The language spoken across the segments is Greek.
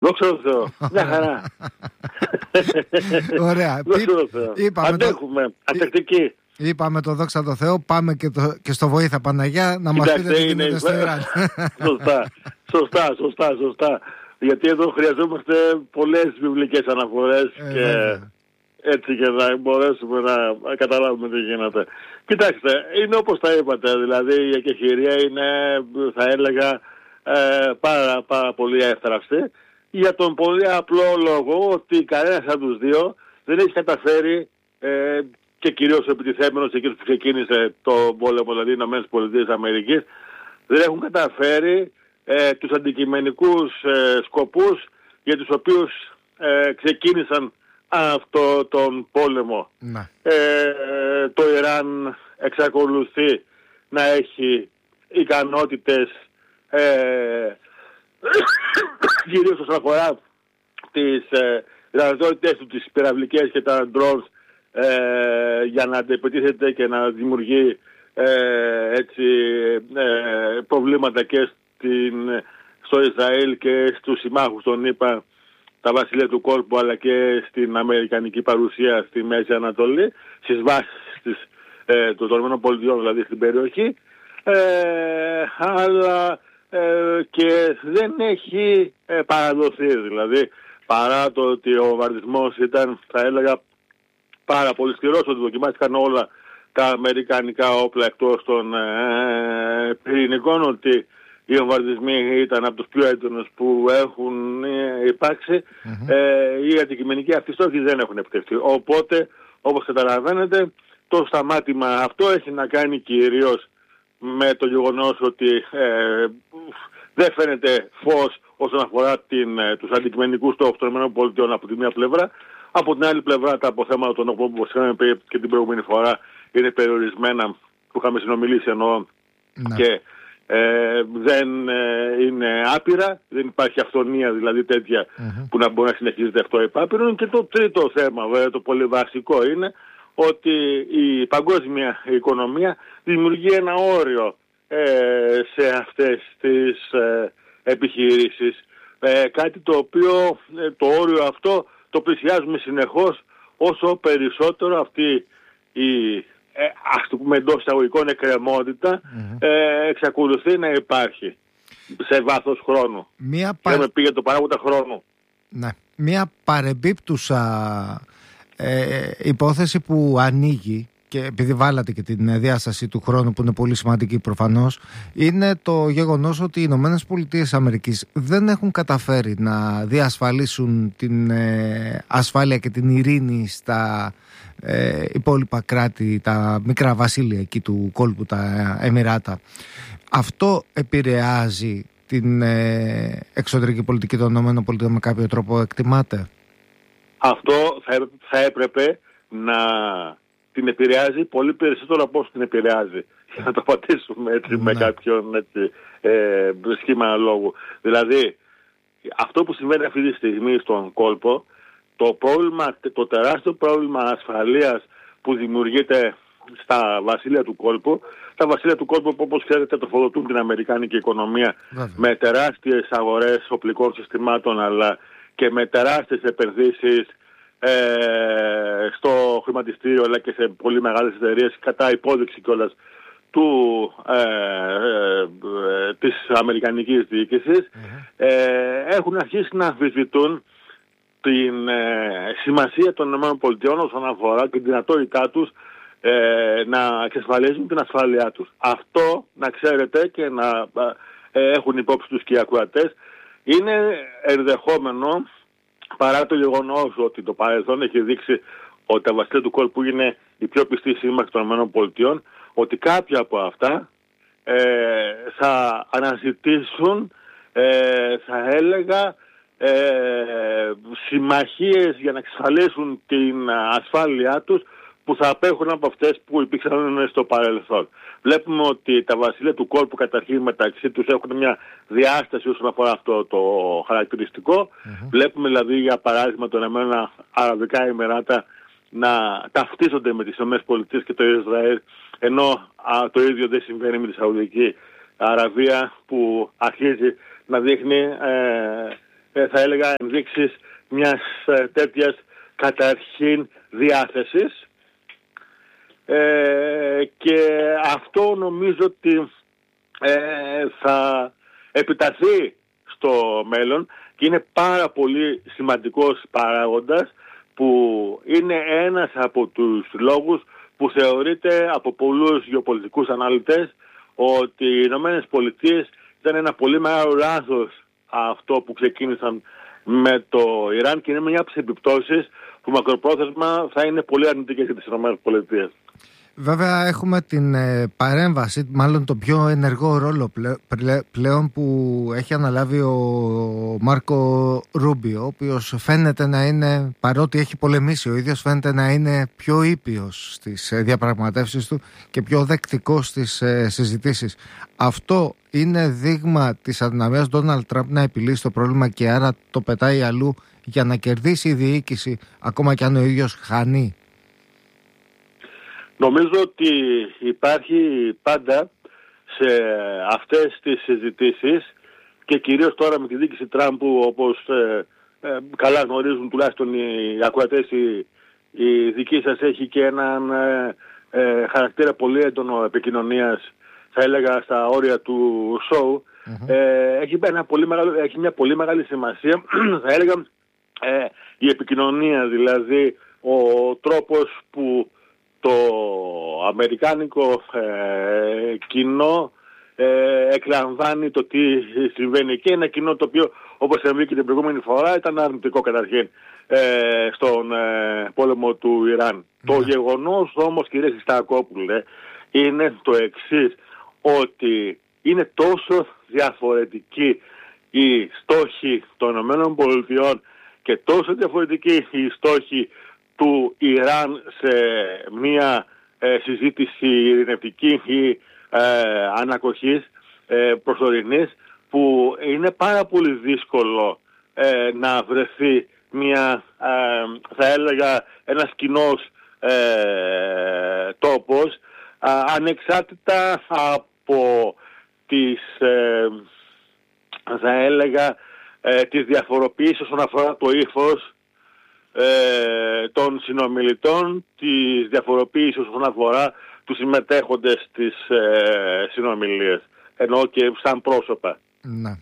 Δόξα τω Θεώ. Μια χαρά. Ωραία. Αντέχουμε. Αντεκτικοί. Είπαμε το δόξα τω Θεώ. Πάμε και στο Βοήθα Παναγιά να μας πείτε τι γίνεται στο Ιράν. Σωστά. Γιατί εδώ χρειαζόμαστε πολλές βιβλικές αναφορές και έτσι και να μπορέσουμε να καταλάβουμε τι γίνεται. Κοιτάξτε, είναι όπως τα είπατε, δηλαδή η εκεχηρία είναι, θα έλεγα, πάρα πολύ εύθραυστη, για τον πολύ απλό λόγο ότι κανένας από τους δύο δεν έχει καταφέρει, και κυρίως ο επιτιθέμενος εκείνος που ξεκίνησε το πόλεμο, δηλαδή οι ΗΠΑ, δεν έχουν καταφέρει τους αντικειμενικούς σκοπούς για τους οποίους ξεκίνησαν αυτό τον πόλεμο. Το Ιράν εξακολουθεί να έχει ικανότητες, κυρίως όσον αφορά τις δυνατότητες του, τις πυραυλικές και τα drones, για να αντεπιτίθεται και να δημιουργεί προβλήματα και στο Ισραήλ και στους συμμάχους των ΗΠΑ, τα βασίλεια του κόλπου, αλλά και στην αμερικανική παρουσία στη Μέση Ανατολή, στις βάσεις των ΗΠΑ, δηλαδή στην περιοχή, αλλά και δεν έχει παραδοθεί, δηλαδή παρά το ότι ο βομβαρδισμός ήταν, θα έλεγα, πάρα πολύ σκληρός, ότι δοκιμάστηκαν όλα τα αμερικανικά όπλα εκτός των πυρηνικών, ότι οι βομβαρδισμοί ήταν από τους πιο έντονους που έχουν υπάρξει. Οι αντικειμενικοί αυτοί στόχοι δεν έχουν επιτευχθεί. Οπότε, όπως καταλαβαίνετε, το σταμάτημα αυτό έχει να κάνει κυρίως με το γεγονός ότι δεν φαίνεται φως όσον αφορά τους αντικειμενικούς στόχους των ΗΠΑ από τη μία πλευρά. Από την άλλη πλευρά τα αποθέματα των οποίων, όπως είχαμε πει και την προηγούμενη φορά, είναι περιορισμένα, που είχαμε συνομιλήσει εννοώ, και δεν είναι άπειρα, δεν υπάρχει αυθονία δηλαδή τέτοια που να μπορεί να συνεχίζεται αυτό επάπειρο. Και το τρίτο θέμα, βέβαια, το πολύ βασικό, είναι ότι η παγκόσμια οικονομία δημιουργεί ένα όριο σε αυτές τις επιχειρήσεις. Κάτι το οποίο το όριο αυτό το πλησιάζουμε συνεχώς, όσο περισσότερο αυτή η, ας το πούμε εντός εισαγωγικών, εκκρεμότητα εξακολουθεί να υπάρχει σε βάθος χρόνου. Λέμε πήγε το παράγοντα χρόνου. Ναι. Μία παρεμπίπτουσα υπόθεση που ανοίγει, και επειδή βάλατε και την διάσταση του χρόνου που είναι πολύ σημαντική προφανώς, είναι το γεγονός ότι οι Ηνωμένες Πολιτείες Αμερικής δεν έχουν καταφέρει να διασφαλίσουν την ασφάλεια και την ειρήνη στα υπόλοιπα κράτη, τα μικρά βασίλεια εκεί του κόλπου, τα Εμιράτα. Αυτό επηρεάζει την εξωτερική πολιτική των ΗΠΑ με κάποιο τρόπο, εκτιμάτε? Αυτό θα έπρεπε να την επηρεάζει πολύ περισσότερο από όσο την επηρεάζει, για να το πατήσουμε έτσι με κάποιον σχήμα λόγου. Δηλαδή, αυτό που συμβαίνει αυτή τη στιγμή στον κόλπο, το τεράστιο πρόβλημα ασφαλείας που δημιουργείται στα βασίλεια του κόλπου, τα βασίλεια του κόλπου που, όπως ξέρετε, τροφοδοτούν την αμερικάνικη οικονομία με τεράστιες αγορές οπλικών συστημάτων, αλλά και με τεράστιες επενδύσεις στο χρηματιστήριο, αλλά και σε πολύ μεγάλες εταιρείες, κατά υπόδειξη κιόλας της αμερικανικής διοίκησης, έχουν αρχίσει να αμφισβητούν την σημασία των ΗΠΑ όσον αφορά την δυνατότητά τους να εξασφαλίζουν την ασφάλειά τους. Αυτό, να ξέρετε και να έχουν υπόψη τους και οι ακροατές, είναι ενδεχόμενο, παρά το γεγονός ότι το παρελθόν έχει δείξει ότι τα βασίλεια του κόλπου είναι η πιο πιστή σύμμαχοι των ΗΠΑ, ότι κάποια από αυτά θα αναζητήσουν, θα έλεγα, συμμαχίες για να εξασφαλίσουν την ασφάλειά τους που θα απέχουν από αυτές που υπήρξαν στο παρελθόν. Βλέπουμε ότι τα βασίλεια του κόλπου καταρχήν μεταξύ τους έχουν μια διάσταση όσον αφορά αυτό το χαρακτηριστικό. Βλέπουμε δηλαδή, για παράδειγμα, τον Ηνωμένα Αραβικά Εμιράτα να ταυτίζονται με τις ΗΠΑ και το Ισραήλ, ενώ το ίδιο δεν συμβαίνει με τη Σαουδική Αραβία, που αρχίζει να δείχνει θα έλεγα ενδείξεις μιας τέτοιας καταρχήν διάθεσης, και αυτό νομίζω ότι θα επιταθεί στο μέλλον και είναι πάρα πολύ σημαντικός παράγοντας, που είναι ένας από τους λόγους που θεωρείται από πολλούς γεωπολιτικούς αναλυτές ότι οι Ηνωμένες Πολιτείες ήταν ένα πολύ μεγάλο λάθος αυτό που ξεκίνησαν με το Ιράν, και είναι μια από τις επιπτώσεις που μακροπρόθεσμα θα είναι πολύ αρνητικές για τις Ηνωμένες Πολιτείες. Βέβαια έχουμε την παρέμβαση, μάλλον το πιο ενεργό ρόλο πλέον που έχει αναλάβει ο Μάρκο Ρούμπιο, ο οποίος φαίνεται να είναι, παρότι έχει πολεμήσει ο ίδιος, φαίνεται να είναι πιο ήπιος στις διαπραγματεύσεις του και πιο δεκτικός στις συζητήσεις. Αυτό είναι δείγμα της αδυναμίας Ντόναλντ Τραμπ να επιλύσει το πρόβλημα και άρα το πετάει αλλού για να κερδίσει η διοίκηση, ακόμα και αν ο ίδιος χάνει? Νομίζω ότι υπάρχει πάντα σε αυτές τις συζητήσεις, και κυρίως τώρα με τη διοίκηση Τραμπ, που όπως καλά γνωρίζουν τουλάχιστον οι ακροατές, η δική σας έχει και έναν χαρακτήρα πολύ έντονο επικοινωνίας, θα έλεγα στα όρια του show. Έχει μια πολύ μεγάλη σημασία θα έλεγα η επικοινωνία, δηλαδή ο τρόπος που το αμερικάνικο κοινό εκλαμβάνει το τι συμβαίνει, και ένα κοινό το οποίο, όπως συμβεί και την προηγούμενη φορά, ήταν αρνητικό καταρχήν στον πόλεμο του Ιράν. Το γεγονός όμως, κύριε Χριστακόπουλε, είναι το εξής, ότι είναι τόσο διαφορετική η στόχη των ΗΠΑ και τόσο διαφορετική η στόχη του Ιράν σε μια συζήτηση ειρηνευτική ή ανακοχής προσωρινής, που είναι πάρα πολύ δύσκολο να βρεθεί μια, θα έλεγα, ένας κοινός τόπος, ανεξάρτητα από τις, θα έλεγα, τις διαφοροποιήσεις όσον αφορά το ύφος των συνομιλητών, τις διαφοροποίησεις όσον αφορά τους συμμετέχοντες στις συνομιλίες, ενώ και σαν πρόσωπα. Ναι.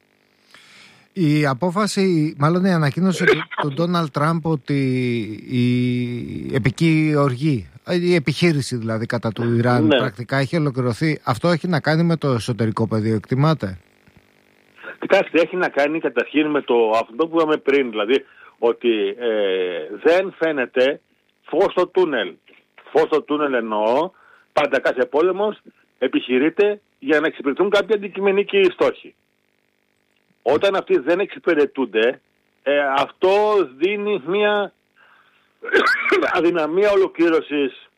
Η απόφαση, μάλλον η ανακοίνωση του Ντόναλντ Τραμπ ότι η επική οργή, η επιχείρηση δηλαδή κατά του Ιράν, πρακτικά έχει ολοκληρωθεί, αυτό έχει να κάνει με το εσωτερικό πεδίο, εκτιμάτε? Κοιτάξτε, έχει να κάνει καταρχήν με αυτό που είπαμε πριν, δηλαδή ότι δεν φαίνεται φως στο τούνελ. Φως στο τούνελ εννοώ, πάντα κάθε πόλεμος επιχειρείται για να εξυπηρετούν κάποια αντικειμενικοί στόχοι. Όταν αυτοί δεν εξυπηρετούνται, αυτό δίνει μια αδυναμία ολοκλήρωσης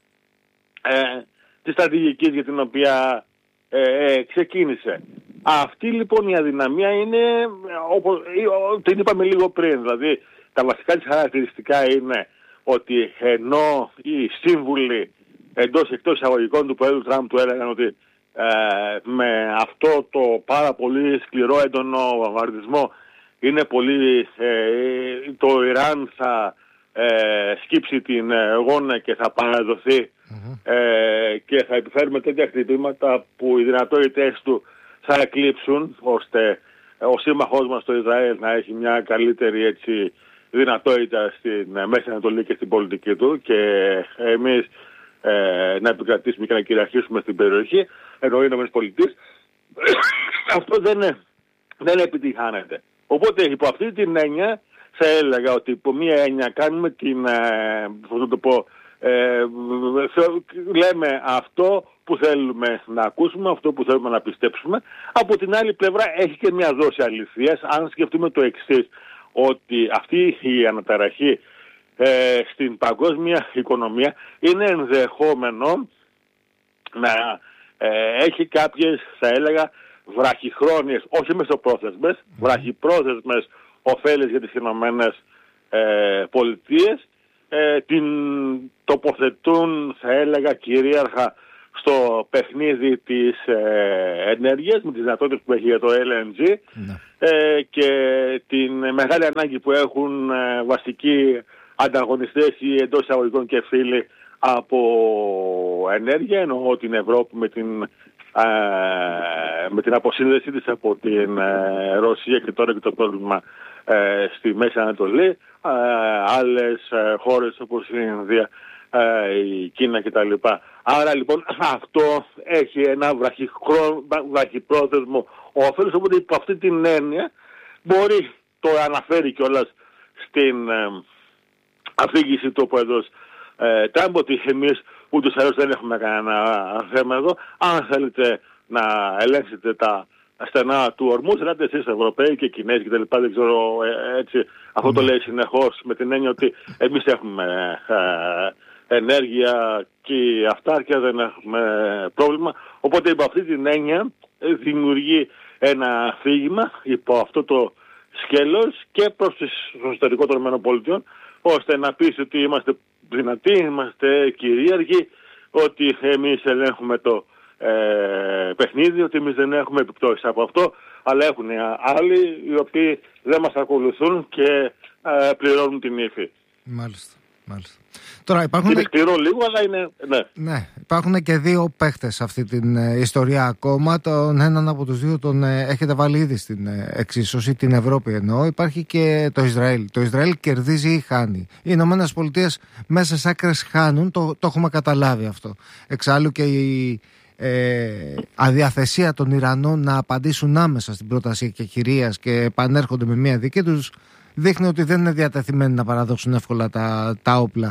της στρατηγικής για την οποία ξεκίνησε. Αυτή λοιπόν η αδυναμία είναι, όπως την είπαμε λίγο πριν, δηλαδή τα βασικά της χαρακτηριστικά είναι ότι ενώ οι σύμβουλοι εντός εκτός εισαγωγικών του Προέδρου Τραμπ του έλεγαν ότι με αυτό το πάρα πολύ σκληρό έντονο βομβαρδισμό είναι πολύ, το Ιράν θα σκύψει την γόνα και θα παραδοθεί και θα επιφέρουμε τέτοια χτυπήματα που οι δυνατότητες του θα εκλείψουν, ώστε ο σύμμαχός μας το Ισραήλ να έχει μια καλύτερη δυνατότητα στην Μέση Ανατολή και στην πολιτική του, και εμείς να επικρατήσουμε και να κυριαρχήσουμε στην περιοχή, ενώ οι ΗΠΑ. Αυτό δεν επιτυχάνεται. Οπότε υπό αυτή την έννοια θα έλεγα ότι υπό μία έννοια κάνουμε λέμε αυτό που θέλουμε να ακούσουμε, αυτό που θέλουμε να πιστέψουμε. Από την άλλη πλευρά έχει και μια δόση αληθείας, αν σκεφτούμε το εξής, ότι αυτή η αναταραχή στην παγκόσμια οικονομία είναι ενδεχόμενο να έχει κάποιες, θα έλεγα, βραχυχρόνιες, όχι μεσοπρόθεσμες, βραχυπρόθεσμες ωφέλες για τις Ηνωμένες Πολιτείες, την τοποθετούν, θα έλεγα, κυρίαρχα στο παιχνίδι της ενέργειας με τις δυνατότητες που έχει για το LNG και την μεγάλη ανάγκη που έχουν βασικοί ανταγωνιστές ή εντός εισαγωγικών και φίλοι από ενέργεια, εννοώ την Ευρώπη με την αποσύνδεσή της από την Ρωσία και τώρα και το πρόβλημα στη Μέση Ανατολή, άλλες χώρες όπως η Ινδία, η Κίνα κτλ. Άρα λοιπόν αυτό έχει ένα βραχυπρόθεσμο όφελος, οπότε υπό αυτή την έννοια μπορεί, το αναφέρει κιόλας στην αφήγηση του πρόεδρος Τραμπ, ότι εμείς ούτως ή άλλως δεν έχουμε κανένα θέμα εδώ. Αν θέλετε να ελέγξετε τα στενά του ορμού, ελάτε εσείς Ευρωπαίοι και Κινέζοι κτλ. Δεν ξέρω, έτσι, αυτό το λέει συνεχώς με την έννοια ότι εμείς έχουμε ενέργεια και αυτάρκεια, δεν έχουμε πρόβλημα. Οπότε υπό αυτή την έννοια δημιουργεί ένα αφήγημα υπό αυτό το σκέλος και προς το εσωτερικό των ΗΠΑ, ώστε να πεις ότι είμαστε δυνατοί, είμαστε κυρίαρχοι, ότι εμείς ελέγχουμε το παιχνίδι, ότι εμείς δεν έχουμε επιπτώσεις από αυτό, αλλά έχουν άλλοι οι οποίοι δεν μας ακολουθούν και πληρώνουν την ύφη. Μάλιστα. Τώρα υπάρχουν... Είναι σκληρό λίγο, αλλά είναι... Ναι, υπάρχουν και δύο παίχτες σε αυτή την ιστορία ακόμα. Τον έναν από τους δύο τον έχετε βάλει ήδη στην εξίσωση, την Ευρώπη εννοώ. Υπάρχει και το Ισραήλ. Το Ισραήλ κερδίζει ή χάνει. Οι Ηνωμένες Πολιτείες μέσα στις άκρες χάνουν, το έχουμε καταλάβει αυτό. Εξάλλου και η αδιαθεσία των Ιρανών να απαντήσουν άμεσα στην πρόταση εκεχηρίας και επανέρχονται με μια δική τους δείχνει ότι δεν είναι διατεθειμένοι να παραδώσουν εύκολα τα όπλα.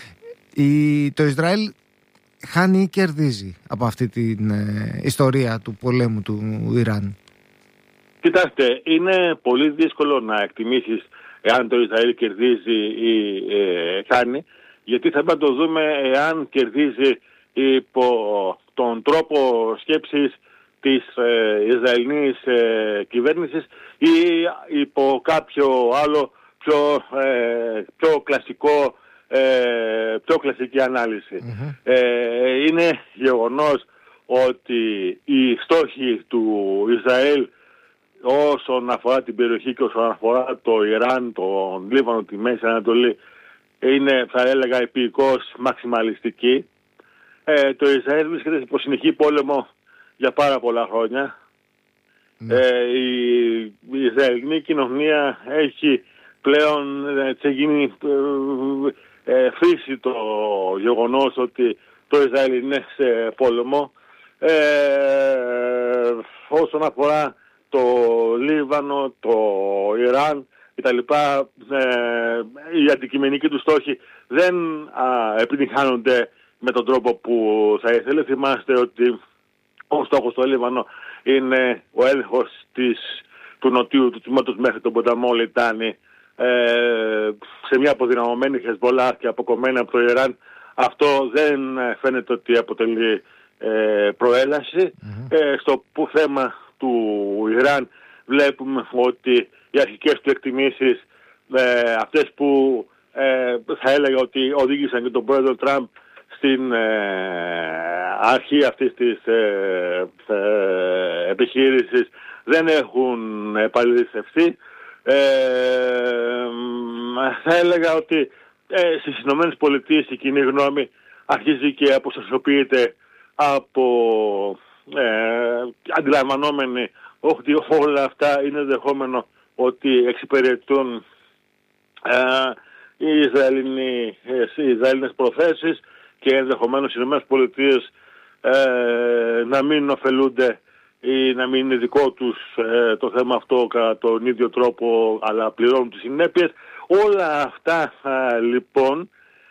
Το Ισραήλ χάνει ή κερδίζει από αυτή την ιστορία του πολέμου του Ιράν? Κοιτάξτε, είναι πολύ δύσκολο να εκτιμήσεις εάν το Ισραήλ κερδίζει ή χάνει, γιατί θα πρέπει να το δούμε εάν κερδίζει υπό τον τρόπο σκέψης της Ισραηλινής κυβέρνησης ή υπό κάποιο άλλο πιο κλασικό, πιο κλασική ανάλυση. Είναι γεγονός ότι οι στόχοι του Ισραήλ όσον αφορά την περιοχή και όσον αφορά το Ιράν, τον Λίβανο, τη Μέση Ανατολή, είναι, θα έλεγα, επικώς μαξιμαλιστικοί. Το Ισραήλ βρίσκεται υπό συνεχή πόλεμο για πάρα πολλά χρόνια. Η Ισραηλινή κοινωνία έχει πλέον γίνει φύση το γεγονός ότι το Ισραήλ είναι σε πόλεμο. Όσον αφορά το Λίβανο, το Ιράν κτλ, οι αντικειμενικοί του στόχοι δεν επιτυγχάνονται με τον τρόπο που θα ήθελε. Θυμάστε ότι ο στόχος στο Λίβανο είναι ο έλεγχος του νοτιού του τμήματος μέχρι τον ποταμό Λιτάνη σε μια αποδυναμωμένη Χεσμολάχ και αποκομμένη από το Ιράν. Αυτό δεν φαίνεται ότι αποτελεί προέλαση. Στο θέμα του Ιράν βλέπουμε ότι οι αρχικές του εκτιμήσεις, αυτές που θα έλεγα ότι οδήγησαν και τον πρόεδρο Τραμπ στην αρχή αυτής της επιχείρησης, δεν έχουν επαληθευτεί. Θα έλεγα ότι στις Ηνωμένες Πολιτείες η κοινή γνώμη αρχίζει και αποστασιοποιείται από αντιλαμβανόμενοι ότι όλα αυτά είναι δεχόμενο ότι εξυπηρετούν οι Ισραηλινές προθέσεις και ενδεχομένως οι Ηνωμένες Πολιτείες να μην ωφελούνται ή να μην είναι δικό τους το θέμα αυτό κατά τον ίδιο τρόπο, αλλά πληρώνουν τις συνέπειες. Όλα αυτά λοιπόν,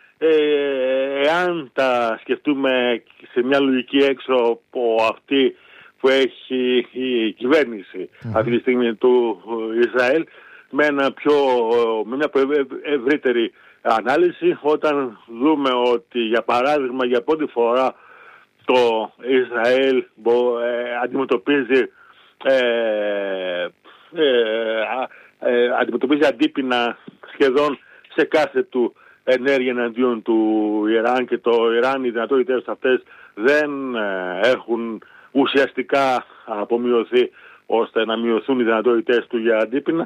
εάν τα σκεφτούμε σε μια λογική έξω από αυτή που έχει η κυβέρνηση αυτή τη στιγμή του Ισραήλ, με μια ευρύτερη ανάλυση, όταν δούμε ότι για παράδειγμα για πρώτη φορά το Ισραήλ αντιμετωπίζει αντίπεινα σχεδόν σε κάθε του ενέργεια εναντίον του Ιράν, και το Ιράν, οι δυνατότητες αυτές δεν έχουν ουσιαστικά απομειωθεί ώστε να μειωθούν οι δυνατότητες του για αντίπεινα,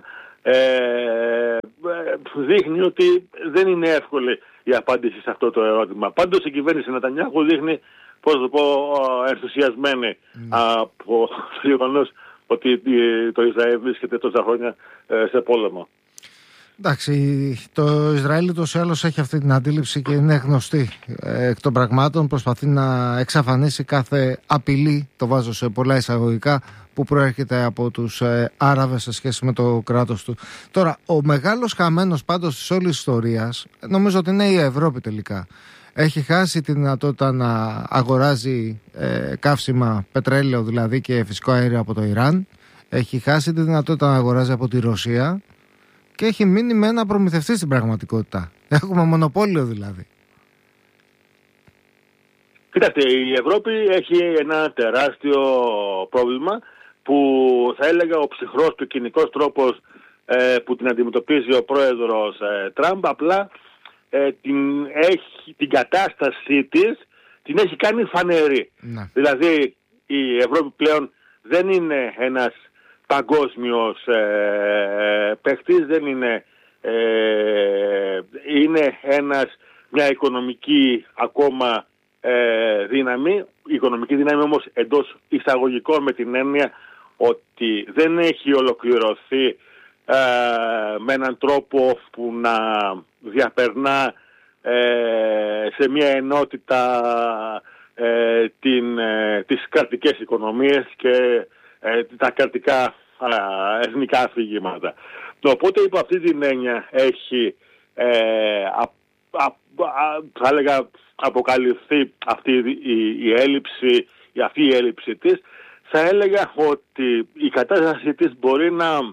δείχνει ότι δεν είναι εύκολη η απάντηση σε αυτό το ερώτημα. Πάντως η κυβέρνηση Νετανιάχου δείχνει, ενθουσιασμένη από το γεγονός ότι το Ισραήλ βρίσκεται τόσα χρόνια σε πόλεμο. Εντάξει, το Ισραήλ ούτως ή άλλως έχει αυτή την αντίληψη και είναι γνωστή εκ των πραγμάτων. Προσπαθεί να εξαφανίσει κάθε απειλή, το βάζω σε πολλά εισαγωγικά, που προέρχεται από τους Άραβες σε σχέση με το κράτος του. Τώρα, ο μεγάλος χαμένος πάντως της όλης ιστορίας, νομίζω ότι είναι η Ευρώπη τελικά. Έχει χάσει τη δυνατότητα να αγοράζει καύσιμα, πετρέλαιο δηλαδή και φυσικό αέριο από το Ιράν. Έχει χάσει τη δυνατότητα να αγοράζει από τη Ρωσία. Και έχει μείνει με ένα προμηθευτή στην πραγματικότητα. Έχουμε μονοπόλιο δηλαδή. Κοιτάξτε, η Ευρώπη έχει ένα τεράστιο πρόβλημα που θα έλεγα ο ψυχρός του κοινικός τρόπος που την αντιμετωπίζει ο πρόεδρος Τραμπ απλά την κατάστασή της την έχει κάνει φανερή. Ναι. Δηλαδή η Ευρώπη πλέον δεν είναι ένας παγκόσμιος παίχτης, δεν είναι, είναι μια οικονομική ακόμα δύναμη, η οικονομική δύναμη όμως εντός εισαγωγικών, με την έννοια ότι δεν έχει ολοκληρωθεί με έναν τρόπο που να διαπερνά σε μια ενότητα τις κρατικές οικονομίες και τα κρατικά εθνικά αφηγήματα. Οπότε υπό αυτή την έννοια έχει θα έλεγα αποκαλυφθεί αυτή η έλλειψη της. Θα έλεγα ότι η κατάσταση της μπορεί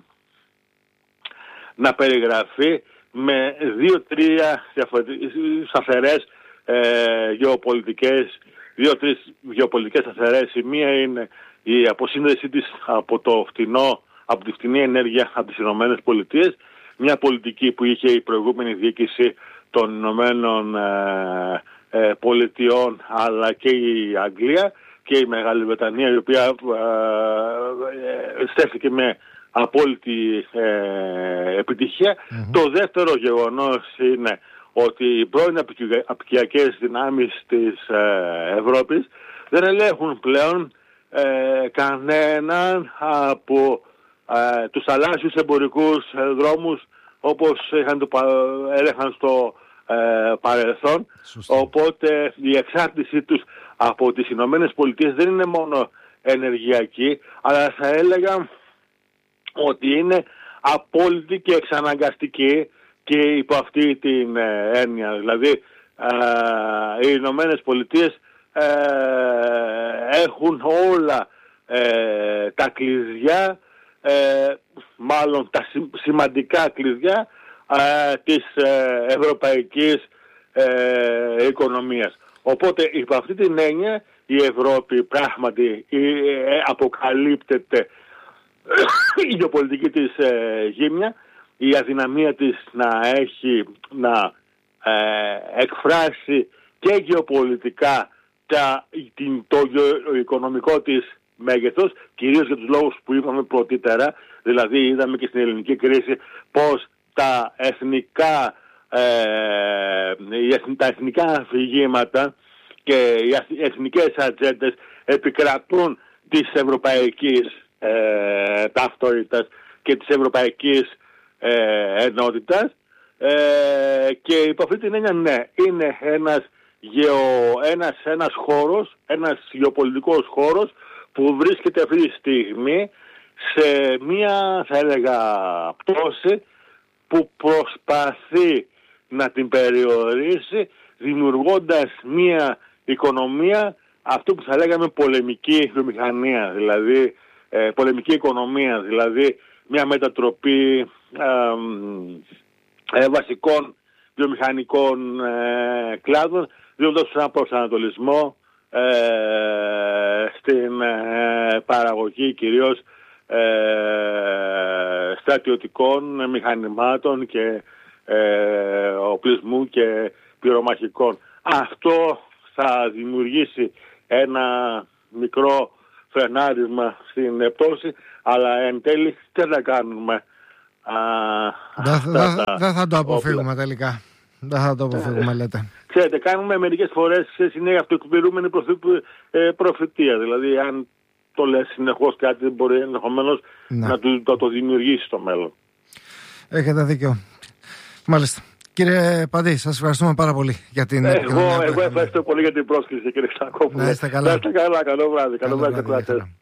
να περιγραφεί με 2-3 σταθερές γεωπολιτικές, 2-3 γεωπολιτικές σταθερές. Η μία είναι η αποσύνδεσή της από τη φτηνή ενέργεια από τις Ηνωμένες Πολιτείες, μια πολιτική που είχε η προηγούμενη διοίκηση των Ηνωμένων Πολιτειών, αλλά και η Αγγλία και η Μεγάλη Βρετανία, η οποία στέφθηκε με απόλυτη επιτυχία. Το δεύτερο γεγονός είναι ότι οι πρώην απικιακές δυνάμεις της Ευρώπης δεν ελέγχουν πλέον κανέναν από τους θαλάσσιους εμπορικούς δρόμους όπως έλεγχαν στο παρελθόν. Σωστή. Οπότε η εξάρτησή τους από τις Ηνωμένες Πολιτείες δεν είναι μόνο ενεργειακή, αλλά θα έλεγα ότι είναι απόλυτη και εξαναγκαστική και υπό αυτή την έννοια. Δηλαδή οι Ηνωμένες Πολιτείες έχουν όλα τα κλειδιά, μάλλον τα σημαντικά κλειδιά της ευρωπαϊκής οικονομίας. Οπότε υπό αυτή την έννοια η Ευρώπη πράγματι αποκαλύπτεται η γεωπολιτική της γύμνια, η αδυναμία της να εκφράσει και γεωπολιτικά το οικονομικό της μέγεθος, κυρίως για τους λόγους που είπαμε πρωτήτερα. Δηλαδή είδαμε και στην ελληνική κρίση πως τα εθνικά αφηγήματα και οι εθνικές ατζέντες επικρατούν της ευρωπαϊκής ταυτότητας και της ευρωπαϊκής ενότητας, και υπό αυτή την έννοια ναι, είναι ένας χώρος, ένας γεωπολιτικός χώρος που βρίσκεται αυτή τη στιγμή σε μία, θα έλεγα, πτώση που προσπαθεί να την περιορίσει, δημιουργώντας μία οικονομία, αυτό που θα λέγαμε πολεμική βιομηχανία, δηλαδή πολεμική οικονομία, δηλαδή μια μετατροπή βασικών βιομηχανικών κλάδων, δίνοντας έναν προσανατολισμό στην παραγωγή κυρίως στρατιωτικών μηχανημάτων και οπλισμού και πυρομαχικών. Αυτό θα δημιουργήσει ένα μικρό φρενάρισμα στην πτώση, αλλά εν τέλει τι θα κάνουμε. Δεν θα το αποφύγουμε τελικά. Δεν θα το αποφύγουμε, λέτε. Ξέρετε, κάνουμε μερικές φορές είναι αυτοεκπληρούμενη προφητεία. Δηλαδή, αν το λες συνεχώς κάτι, μπορεί ενδεχομένως να το δημιουργήσει στο μέλλον. Έχετε δίκιο. Μάλιστα. Κύριε Παντή, σας ευχαριστούμε πάρα πολύ για την επικοινωνία. Εγώ ευχαριστώ πολύ για την πρόσκληση, κύριε Ξακόπουλε. Να είστε καλά. Καλό βράδυ. Καλό βράδυ.